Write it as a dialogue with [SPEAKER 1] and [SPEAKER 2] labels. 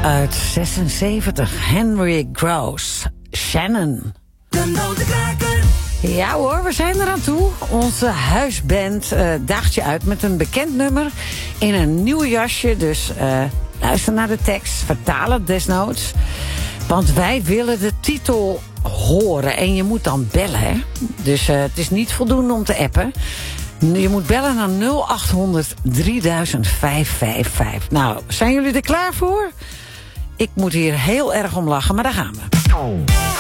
[SPEAKER 1] Uit 76, Henry Gross, Shannon.
[SPEAKER 2] De Notenkraker.
[SPEAKER 1] Ja hoor, we zijn eraan toe. Onze huisband daagt je uit met een bekend nummer in een nieuw jasje. Dus luister naar de tekst, vertaal het desnoods. Want wij willen de titel horen en je moet dan bellen, hè? Dus het is niet voldoende om te appen. Je moet bellen naar 0800 3555. Nou, zijn jullie er klaar voor? Ik moet hier heel erg om lachen, maar daar gaan we.